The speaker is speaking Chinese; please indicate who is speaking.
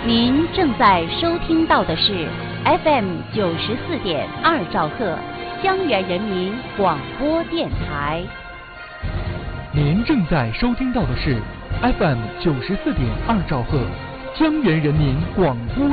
Speaker 1: 您正在收听到的是 FM 94.2兆赫，江源人民广播电台。
Speaker 2: 您正在收听到的是 FM 94.2兆赫，江源人民广播